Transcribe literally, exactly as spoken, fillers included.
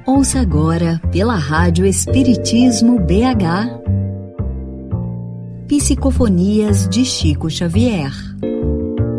Ouça agora pela Rádio Espiritismo B H Psicofonias de Chico Xavier.